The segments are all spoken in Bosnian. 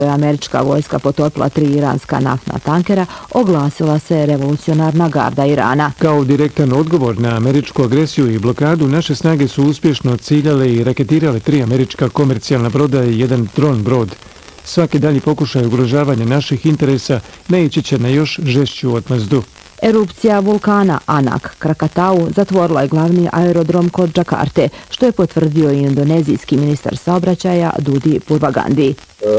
Američka vojska potopila 3 iranska naftna tankera, oglasila se revolucionarna garda Irana. Kao direktan odgovor na američku agresiju i blokadu, naše snage su uspješno ciljale i raketirale 3 američka komercijalna broda i 1 dron brod. Svaki dalji pokušaj ugrožavanja naših interesa naići će na još žešću odmazdu. Erupcija vulkana Anak Krakatau zatvorila je glavni aerodrom kod Džakarte, što je potvrdio i indonezijski ministar saobraćaja Dudi Purvagandi.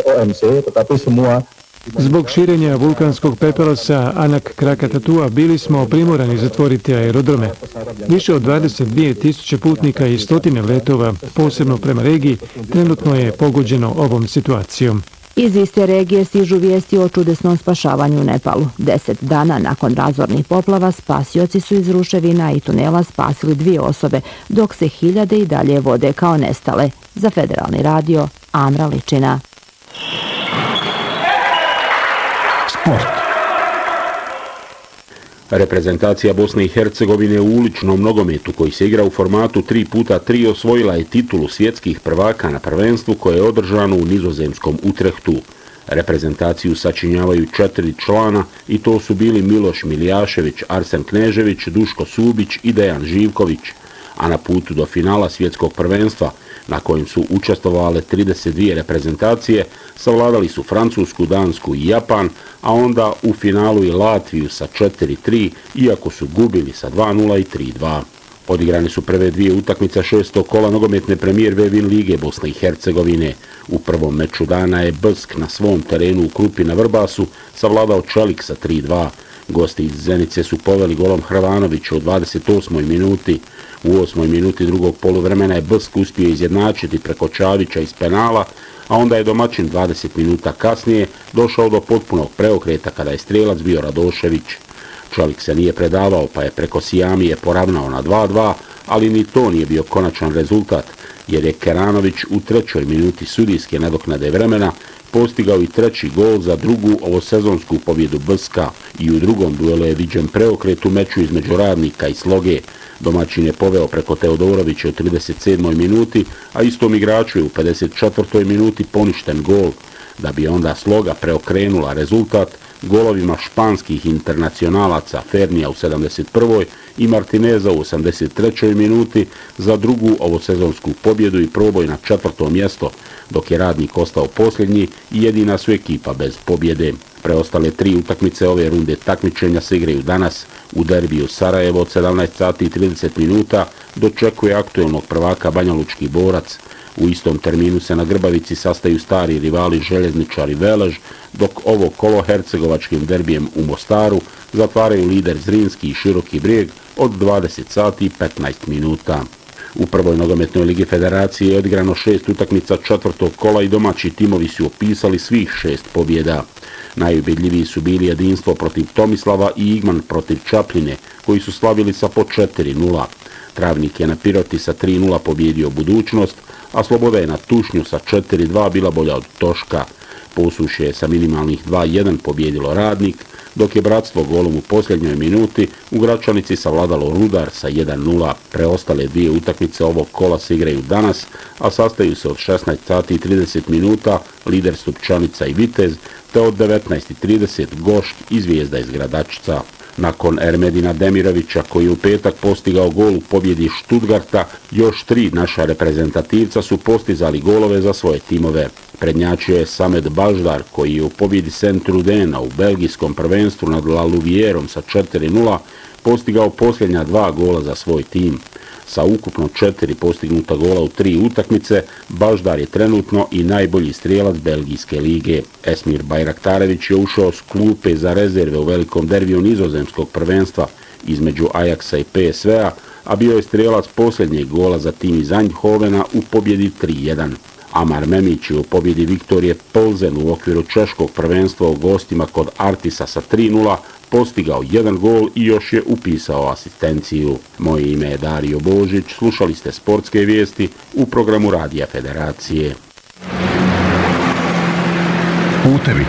Zbog širenja vulkanskog pepela sa Anak Krakatatua bili smo primorani zatvoriti aerodrome. Više od 22.000 putnika i stotine letova, posebno prema regiji, trenutno je pogođeno ovom situacijom. Iz iste regije stižu vijesti o čudesnom spašavanju u Nepalu. 10 dana nakon razornih poplava spasioci su iz ruševina i tunela spasili 2 osobe, dok se hiljade i dalje vode kao nestale. Za Federalni radio, Amra Ličina. Sport. Reprezentacija Bosne i Hercegovine u uličnom nogometu koji se igra u formatu 3x3 osvojila je titulu svjetskih prvaka na prvenstvu koje je održano u nizozemskom Utrehtu. Reprezentaciju sačinjavaju 4 člana i to su bili Miloš Miljašević, Arsen Knežević, Duško Subić i Dejan Živković. A na putu do finala svjetskog prvenstva, na kojem su učestvovale 32 reprezentacije, savladali su Francusku, Dansku i Japan, a onda u finalu i Latviju sa 4-3, iako su gubili sa 2-0 i 3-2. Odigrane su prve 2 utakmice 6. kola nogometne premijer Vevin lige Bosne i Hercegovine. U prvom meču dana je Bsk na svom terenu u Krupi na Vrbasu savladao Čelik sa 3-2. Gosti iz Zenice su poveli golom Hrvanovića u 28. minuti. U 8. minuti drugog poluvremena je Bsk uspio izjednačiti preko Čavića iz penala, a onda je domaćin 20 minuta kasnije došao do potpunog preokreta kada je strijelac bio Radošević. Čelik se nije predavao pa je preko Sijamije poravnao na 2-2, ali ni to nije bio konačan rezultat, jer je Keranović u 3. minuti sudijske nadoknade vremena postigao i 3. gol za drugu ovosezonsku pobjedu Bska i u drugom duelu je viđen preokret u meču između Radnika i Sloge. Domaćin je poveo preko Teodorovića u 37. minuti, a istom igraču je u 54. minuti poništen gol, da bi onda Sloga preokrenula rezultat golovima španskih internacionalaca Fernija u 71. i Martineza u 83. minuti za drugu ovosezonsku pobjedu i proboj na 4. mjesto, dok je Radnik ostao posljednji i jedina su ekipa bez pobjede. Preostale 3 utakmice ove runde takmičenja se igraju danas. U derbiju Sarajevo od 17:30 dočekuje aktuelnog prvaka Banjalučki Borac. U istom terminu se na Grbavici sastaju stari rivali Željezničar i Velež, dok ovo kolo hercegovačkim derbijem u Mostaru zatvaraju lider Zrinski i Široki Brijeg od 20:15. U prvoj nogometnoj ligi federacije je odigrano 6 utakmica 4. kola i domaći timovi su opisali svih 6 pobjeda. Najubjedljiviji su bili Jedinstvo protiv Tomislava i Igman protiv Čapljine, koji su slavili sa po 4-0. Travnik je na Piroti sa 3-0 pobjedio Budućnost, a Sloboda je na Tušnju sa 4-2 bila bolja od Toška. Posušje je sa minimalnih 2-1 pobjedilo Radnik, dok je Bratstvo golom u posljednjoj minuti u Gračanici savladalo Rudar sa 1-0. Preostale 2 utakmice ovog kola se igraju danas, a sastaju se od 16:30 lider Stupčanica i Vitez, te od 19:30 Gošt i Zvijezda iz Gradačca. Nakon Ermedina Demirovića, koji je u petak postigao gol u pobjedi Stuttgarta, još 3 naša reprezentativca su postizali golove za svoje timove. Prednjačio je Samed Baždar, koji je u pobjedi Saint-Trudena u belgijskom prvenstvu nad La Louvierom sa 4-0 postigao posljednja 2 gola za svoj tim. Sa ukupno 4 postignuta gola u 3 utakmice, Baždar je trenutno i najbolji strijelac belgijske lige. Esmir Bajraktarević je ušao s klupe za rezerve u velikom derbiju nizozemskog prvenstva između Ajaxa i PSV-a, a bio je strijelac posljednjeg gola za tim iz Eindhovena u pobjedi 3-1. Amar Memić je u pobjedi Viktorije Polzen u okviru češkog prvenstva u gostima kod Artisa sa 3-0 postigao 1 gol i još je upisao asistenciju. Moje ime je Dario Božić, slušali ste sportske vijesti u programu Radija Federacije. Putevi.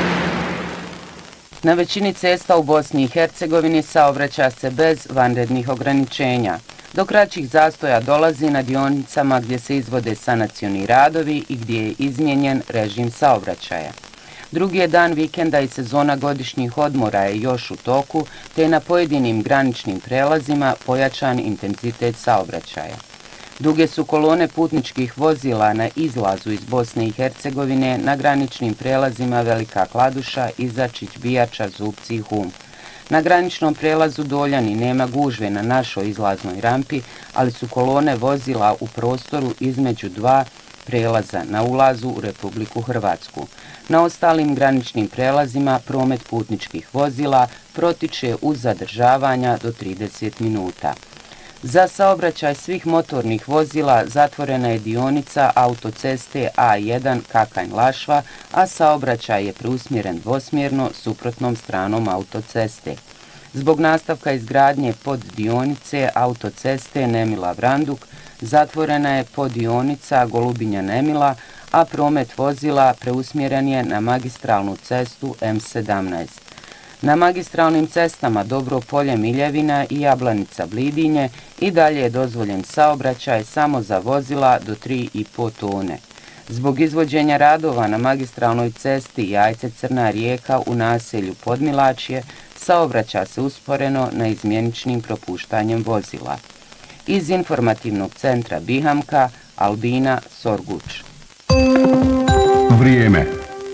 Na većini cesta u Bosni i Hercegovini saobraća se bez vanrednih ograničenja. Do kraćih zastoja dolazi na dionicama gdje se izvode sanacioni radovi i gdje je izmijenjen režim saobraćaja. Drugi je dan vikenda i sezona godišnjih odmora je još u toku, te je na pojedinim graničnim prelazima pojačan intenzitet saobraćaja. Duge su kolone putničkih vozila na izlazu iz Bosne i Hercegovine na graničnim prelazima Velika Kladuša, Izačić, Bijača, Zupci i Hum. Na graničnom prelazu Doljani nema gužve na našoj izlaznoj rampi, ali su kolone vozila u prostoru između dva prelaza na ulazu u Republiku Hrvatsku. Na ostalim graničnim prelazima promet putničkih vozila protiče uz zadržavanja do 30 minuta. Za saobraćaj svih motornih vozila zatvorena je dionica autoceste A1 Kakanj-Lašva, a saobraćaj je preusmjeren dvosmjerno suprotnom stranom autoceste. Zbog nastavka izgradnje poddionice autoceste Nemila-Vranduk zatvorena je poddionica Golubinja-Nemila, a promet vozila preusmjeren je na magistralnu cestu M17. Na magistralnim cestama Dobro Polje Miljevina i Jablanica Blidinje i dalje je dozvoljen saobraćaj samo za vozila do 3,5 tone. Zbog izvođenja radova na magistralnoj cesti Jajce-Crna Rijeka u naselju Podmilačje saobraća se usporeno na izmjeničnim propuštanjem vozila. Iz informativnog centra Bihamka, Albina Sorguč. Vrijeme.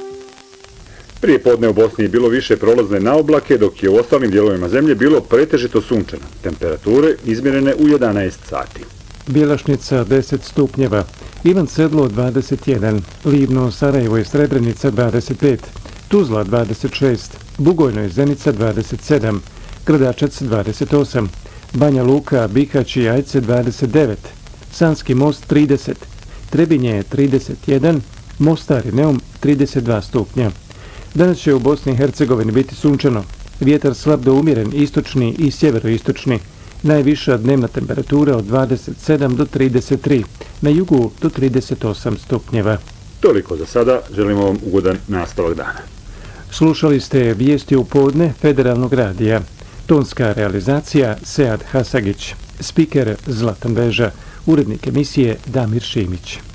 Prije podne u Bosni je bilo više prolazne naoblake, dok je u ostalim dijelovima zemlje bilo pretežito sunčano. Temperature izmjerene u 11 sati. Bjelašnica 10 stupnjeva, Ivan Sedlo 21, Livno, Sarajevo i Srebrenica 25, Tuzla 26, Bugojno i Zenica 27, Grdačac 28, Banja Luka, Bihać i Ajce 29, Sanski Most 30, Trebinje 31, Mostar i Neum 32 stupnja. Danas će u Bosni i Hercegovini biti sunčano, vjetar slab do umjeren istočni i sjeveroistočni, najviša dnevna temperatura od 27 do 33, na jugu do 38 stupnjeva. Toliko za sada, želimo vam ugodan nastavak dana. Slušali ste vijesti u podne Federalnog radija. Tonska realizacija Sead Hasagić, spiker Zlatan Veža, urednik emisije Damir Šimić.